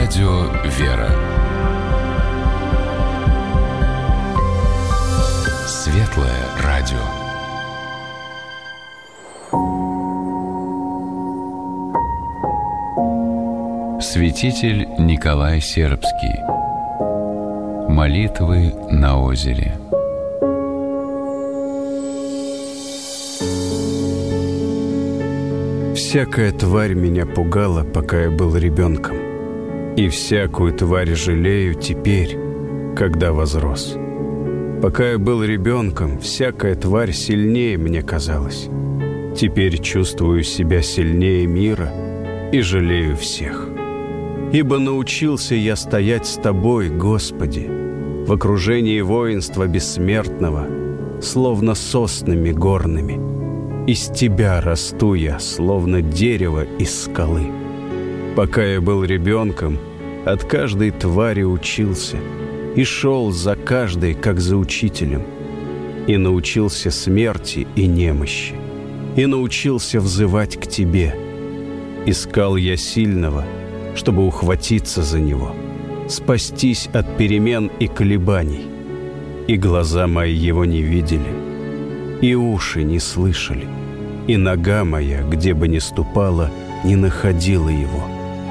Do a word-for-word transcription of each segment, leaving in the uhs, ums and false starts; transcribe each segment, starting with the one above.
Радио «Вера». Светлое радио. Святитель Николай Сербский. Молитвы на озере. Всякая тварь меня пугала, пока я был ребенком, и всякую тварь жалею теперь, когда возрос. Пока я был ребенком, всякая тварь сильнее мне казалась. Теперь чувствую себя сильнее мира и жалею всех. Ибо научился я стоять с Тобой, Господи, в окружении воинства бессмертного, словно соснами горными. Из Тебя расту я, словно дерево из скалы. Пока я был ребенком, от каждой твари учился и шел за каждой, как за учителем. И научился смерти и немощи, и научился взывать к Тебе. Искал я сильного, чтобы ухватиться за него, спастись от перемен и колебаний. И глаза мои его не видели, и уши не слышали, и нога моя, где бы ни ступала, не находила его.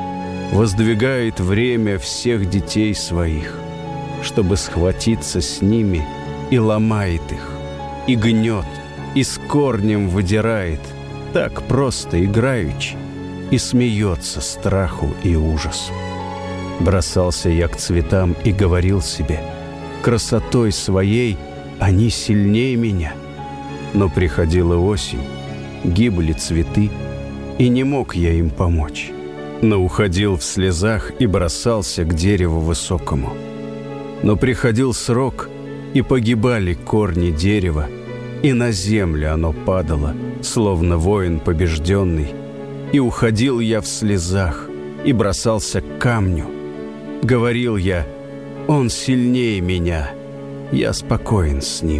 Воздвигает время всех детей своих, чтобы схватиться с ними, и ломает их, и гнет, и с корнем выдирает, так просто играючи, и смеется страху и ужасу. Бросался я к цветам и говорил себе: красотой своей они сильнее меня. Но приходила осень, гибли цветы, и не мог я им помочь. Но уходил в слезах и бросался к дереву высокому. Но приходил срок, и погибали корни дерева, и на землю оно падало, словно воин побежденный. И уходил я в слезах и бросался к камню. Говорил я: он сильнее меня, я спокоен с ним.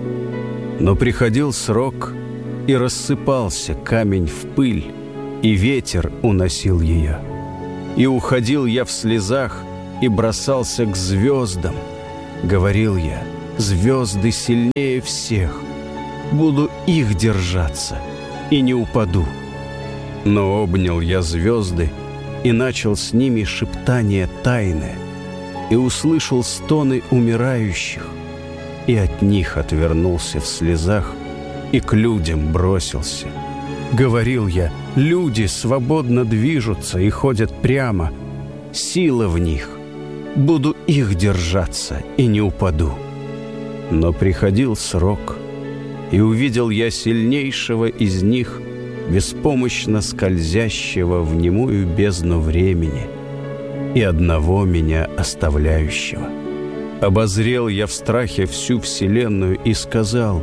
Но приходил срок, и рассыпался камень в пыль, и ветер уносил ее. И уходил я в слезах и бросался к звездам. Говорил я: звезды сильнее всех, буду их держаться и не упаду. Но обнял я звезды и начал с ними шептание тайное, и услышал стоны умирающих, и от них отвернулся в слезах и к людям бросился. Говорил я: люди свободно движутся и ходят прямо, сила в них, буду их держаться и не упаду. Но приходил срок, и увидел я сильнейшего из них, беспомощно скользящего в немую бездну времени, и одного меня оставляющего. Обозрел я в страхе всю вселенную и сказал: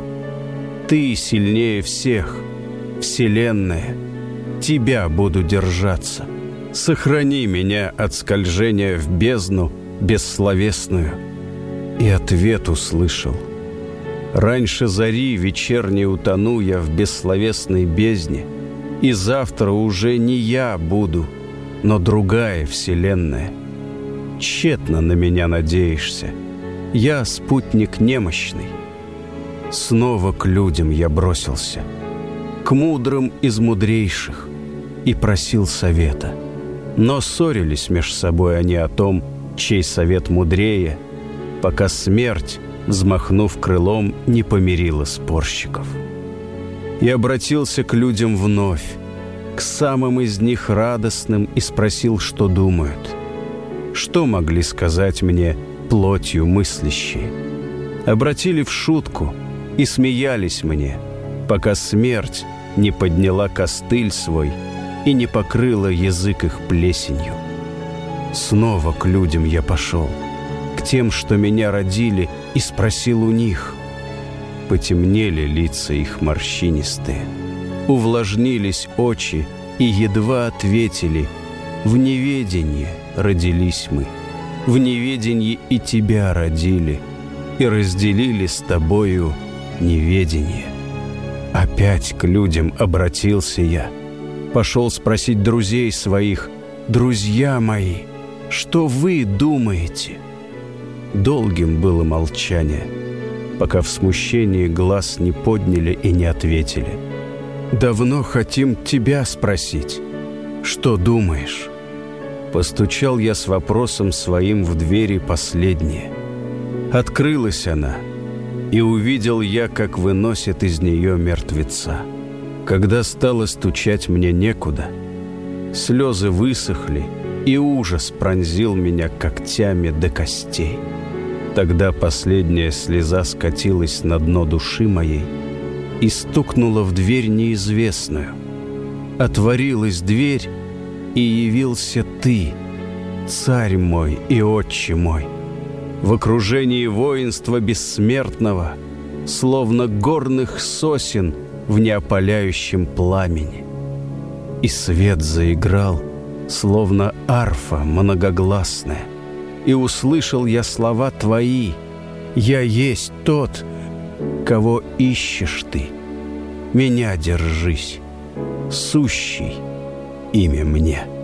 Ты сильнее всех, вселенная, Тебя буду держаться. Сохрани меня от скольжения в бездну бессловесную. И ответ услышал: раньше зари вечерней утону я в бессловесной бездне, и завтра уже не я буду, но другая вселенная. Тщетно на меня надеешься, я спутник немощный. Снова к людям я бросился, к мудрым из мудрейших, и просил совета. Но ссорились меж собой они о том, чей совет мудрее, пока смерть, взмахнув крылом, не помирила спорщиков. И обратился к людям вновь, к самым из них радостным, и спросил, что думают. Что могли сказать мне плотью мыслящие? Обратили в шутку и смеялись мне, пока смерть не подняла костыль свой и не покрыла язык их плесенью. Снова к людям я пошел, к тем, что меня родили, и спросил у них. Потемнели лица их морщинистые, увлажнились очи, и едва ответили: в неведении родились мы, в неведении и тебя родили, и разделили с тобою неведение. Опять к людям обратился я, пошел спросить друзей своих: друзья мои, Что вы думаете?» Долгим было молчание, пока в смущении глаз не подняли и не ответили. «Давно хотим тебя спросить. Что думаешь?» Постучал я с вопросом своим в двери последнее. Открылась она, и увидел я, как выносят из нее мертвеца. Когда стало стучать мне некуда, слезы высохли, и ужас пронзил меня когтями до костей. Тогда последняя слеза скатилась на дно души моей и стукнула в дверь неизвестную. Отворилась дверь, и явился ты, царь мой и отче мой, в окружении воинства бессмертного, словно горных сосен в неопаляющем пламени. И свет заиграл, словно арфа многогласная, и услышал я слова твои: «Я есть тот, кого ищешь ты. Меня держись, сущий имя мне».